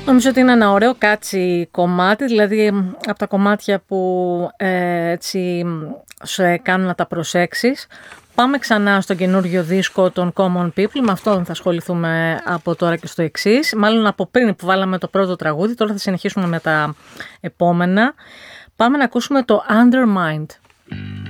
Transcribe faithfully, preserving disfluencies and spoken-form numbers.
Νομίζω ότι είναι ένα ωραίο κάτσι κομμάτι, δηλαδή από τα κομμάτια που ε, έτσι σε κάνουν να τα προσέξεις. Πάμε ξανά στο καινούργιο δίσκο των Common People, με αυτό θα ασχοληθούμε από τώρα και στο εξής. Μάλλον από πριν που βάλαμε το πρώτο τραγούδι, τώρα θα συνεχίσουμε με τα επόμενα. Πάμε να ακούσουμε το Undermined.